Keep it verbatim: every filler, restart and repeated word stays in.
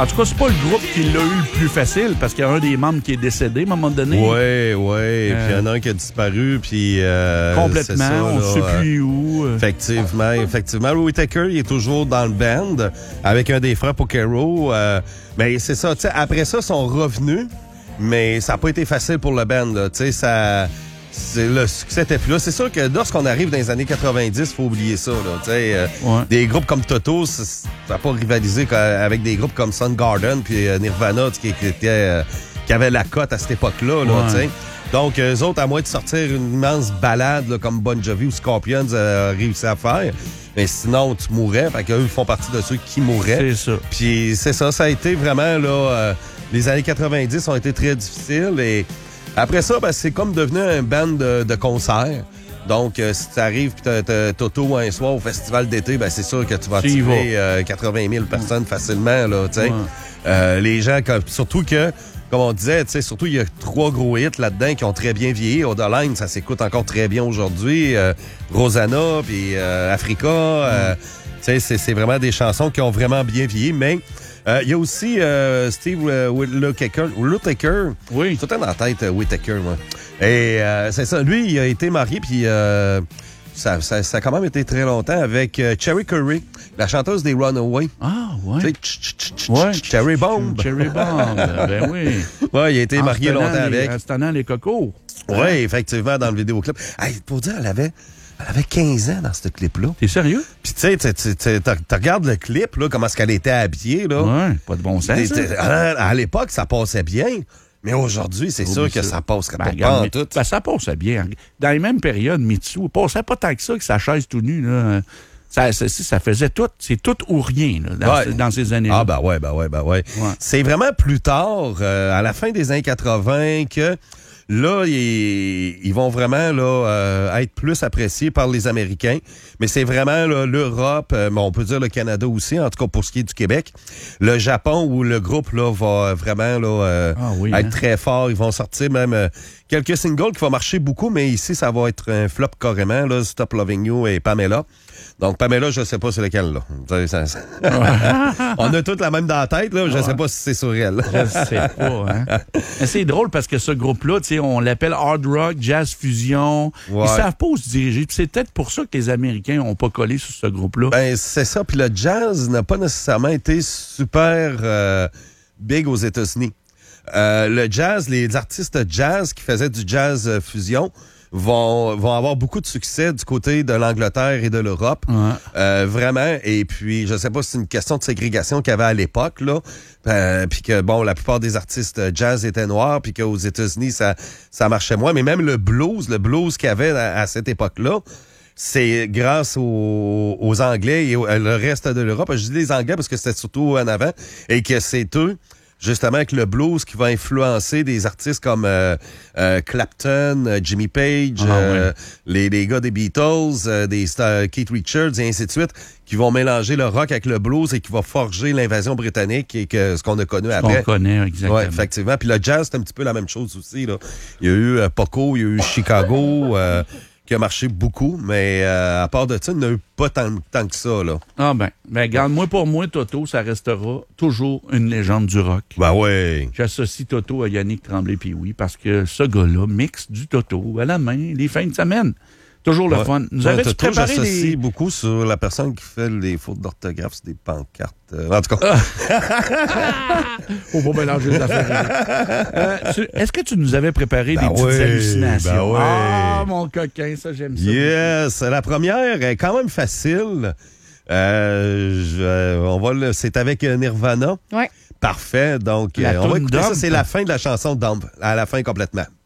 En tout cas, c'est pas le groupe qui l'a eu le plus facile, parce qu'il y a un des membres qui est décédé à un moment donné. Oui, oui. Euh, puis il y en a un qui a disparu, puis... Euh, complètement, ça, on ne sait plus euh, où. Effectivement, effectivement. Louis Tucker, il est toujours dans le band, avec un des frères Pocaro. Euh, mais c'est ça, tu sais, après ça, ils sont revenus, mais ça n'a pas été facile pour le band, là. Tu sais, ça... C'est, le succès était plus là. C'est sûr que lorsqu'on arrive dans les années quatre-vingt-dix, faut oublier ça. Là, euh, ouais. Des groupes comme Toto, ça n'a pas rivalisé avec des groupes comme Soundgarden puis euh, Nirvana qui, qui, était, euh, qui avait la cote à cette époque-là. Là, ouais. Donc, eux autres, à moins de sortir une immense balade là, comme Bon Jovi ou Scorpions euh, réussi à faire, mais sinon, tu mourrais. Fait qu'eux, ils font partie de ceux qui mourraient. C'est ça. Puis c'est ça, ça a été vraiment... là euh, les années quatre-vingt-dix ont été très difficiles et... Après ça, ben, c'est comme devenu un band de, de concert. Donc, euh, si tu arrives et t'as, t'as Toto un soir au festival d'été, ben, c'est sûr que tu vas attirer euh, quatre-vingt mille personnes facilement. Là, ouais. euh, les gens, comme, surtout que, comme on disait, surtout il y a trois gros hits là-dedans qui ont très bien vieilli. Odaline, ça s'écoute encore très bien aujourd'hui. Euh, Rosanna, puis euh, Africa. Euh, c'est, c'est vraiment des chansons qui ont vraiment bien vieilli, mais... Il euh, y a aussi euh, Steve euh, Whittaker. Whittaker. Oui. Tout le temps dans la tête, euh, Whittaker, moi. Et euh, c'est ça. Lui, il a été marié, puis euh, ça, ça, ça a quand même été très longtemps avec euh, Cherry Curry, la chanteuse des Runaways. Ah, ouais. Tu sais, ouais. Cherry Bomb. Cherry Bomb, ben oui. Ouais, il a été en marié longtemps les, avec. En se tenant les cocos. Oui, hein? Effectivement, dans le vidéoclip. Hey, pour dire, elle avait... Elle avait quinze ans dans ce clip-là. T'es sérieux? Puis tu sais, tu regardes le clip, là, comment est-ce qu'elle était habillée, là. Ouais, pas de bon sens. À, à l'époque, ça passait bien. Mais aujourd'hui, c'est sûr que ça, ça passe ben, pas en tout. Ben, ça passait bien. Dans les mêmes périodes, Mitsu, passait pas tant que ça que sa chaise tout nue, là. Ça, ça, ça faisait tout, c'est tout ou rien, là, dans, ouais. ces, dans ces années-là. Ah, ben ouais, ben ouais, ben ouais. ouais. C'est vraiment plus tard, euh, à la fin des années quatre-vingt, que là, ils, ils vont vraiment là euh, être plus appréciés par les Américains. Mais c'est vraiment là, l'Europe, euh, on peut dire le Canada aussi, en tout cas pour ce qui est du Québec. Le Japon, où le groupe là va vraiment là euh, ah oui, être hein? très fort. Ils vont sortir même euh, quelques singles qui vont marcher beaucoup, mais ici, ça va être un flop carrément, là, Stop Loving You et Pamela. Donc, Pamela, je sais pas c'est lequel, là. Ça, ça... On a toutes la même dans la tête, là. Je ouais. sais pas si c'est sur elle. Je sais pas, hein. Mais c'est drôle parce que ce groupe-là, tu sais, on l'appelle hard rock, jazz fusion. Ouais. Ils savent pas où se diriger. Puis c'est peut-être pour ça que les Américains ont pas collé sur ce groupe-là. Ben, c'est ça. Puis le jazz n'a pas nécessairement été super euh, big aux États-Unis. Euh, le jazz, les artistes jazz qui faisaient du jazz euh, fusion, vont vont avoir beaucoup de succès du côté de l'Angleterre et de l'Europe. Ouais. Euh, vraiment. Et puis, je sais pas si c'est une question de ségrégation qu'il y avait à l'époque, là. Euh, puis que, bon, la plupart des artistes jazz étaient noirs, puis qu'aux États-Unis, ça ça marchait moins. Mais même le blues, le blues qu'il y avait à, à cette époque-là, c'est grâce aux, aux Anglais et au le reste de l'Europe. Je dis les Anglais parce que c'était surtout en avant. Et que c'est eux... justement avec le blues qui va influencer des artistes comme euh, euh, Clapton, euh, Jimmy Page, ah, euh, ouais. les, les gars des Beatles, euh, des euh, Keith Richards et ainsi de suite, qui vont mélanger le rock avec le blues et qui va forger l'invasion britannique et que ce qu'on a connu après. Ce qu'on connaît, exactement. Ouais, effectivement. Puis le jazz, c'est un petit peu la même chose aussi, là. Il y a eu euh, Poco, il y a eu Chicago, euh, qui a marché beaucoup, mais euh, à part de ça, il n'y en a eu pas tant, tant que ça, là. Ah ben, ben regarde, moi pour moi, Toto, ça restera toujours une légende du rock. Ben ouais. J'associe Toto à Yannick Tremblay-Puis parce que ce gars-là mixe du Toto à la main les fins de semaine. Toujours le ouais. fun. Nous ouais, avais-tu préparé j'associe des... beaucoup sur la personne qui fait les fautes d'orthographe sur des pancartes. Euh, en tout cas. Faut pas mélanger les affaires. Euh, tu, est-ce que tu nous avais préparé ben des petites oui, hallucinations? Ben oui. Ah, mon coquin, ça, j'aime ça. Yes! La première est quand même facile. Euh, je, on va le, c'est avec Nirvana. Oui. Parfait. Donc, la euh, on va écouter Dump. Ça. C'est la fin de la chanson Dump. À la fin, complètement.